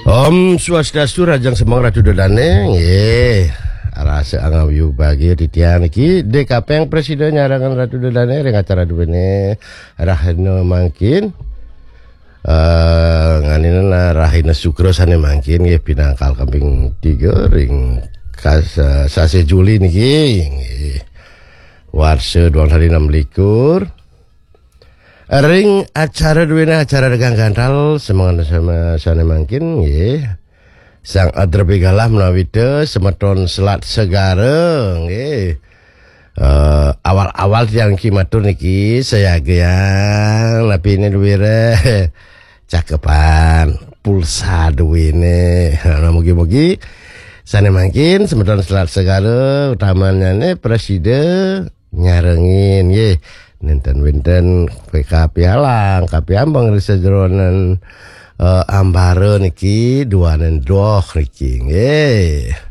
Om Swastiastu Rajang Semang Ratu Dodane nggih. Rasa angawiu bagi titian iki DKP yang presiden nyarangan Ratu Dodane ring acara duwene rahina mangkin nganina rahina sukro sane mangkin nggih pinangkal kambing 3 ring sase Juli niki nggih. Warsa 26 ring acara duwene acara regang gantal semangat sama sane mangkin nggih. Sang adrabi galah menawi semeton selat segara nggih. Awal-awal yang kimatur niki saya geyang tapi ini duwire cakepan pulsa duwine. Nah mugi-mugi sane mangkin semeton selat segara utamanya presiden nyarengin nggih. Nenten-wenten PKP alang, KP ambang risa jeronan ambare niki duanen doh niki nggih.